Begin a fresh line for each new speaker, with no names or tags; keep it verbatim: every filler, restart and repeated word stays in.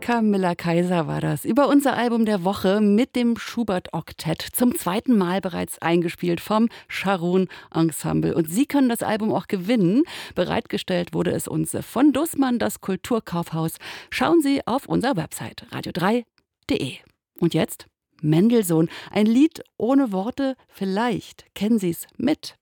Camilla Kaiser war das. Über unser Album der Woche mit dem Schubert-Oktett. Zum zweiten Mal bereits eingespielt vom Sharon Ensemble. Und Sie können das Album auch gewinnen. Bereitgestellt wurde es uns von Dussmann, das Kulturkaufhaus. Schauen Sie auf unserer Website radio drei punkt de. Und jetzt Mendelssohn. Ein Lied ohne Worte. Vielleicht kennen Sie es mit